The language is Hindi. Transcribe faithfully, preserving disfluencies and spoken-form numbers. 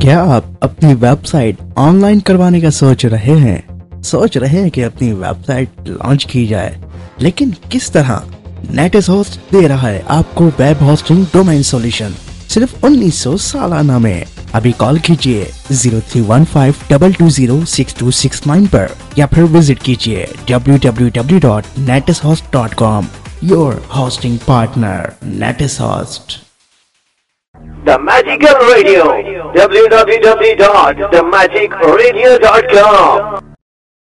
क्या आप अपनी वेबसाइट ऑनलाइन करवाने का सोच रहे हैं सोच रहे हैं कि अपनी वेबसाइट लॉन्च की जाए, लेकिन किस तरह? नेटिस होस्ट दे रहा है आपको वेब होस्टिंग डोमेन सॉल्यूशन सिर्फ उन्नीस सौ सालाना में। अभी कॉल कीजिए zero three one five to to zero six to six nine पर या फिर विजिट कीजिए W W W dot नेटिस host dot com. Your hosting partner नेटिस host. The Magical Radio, w w w dot the magic radio dot com.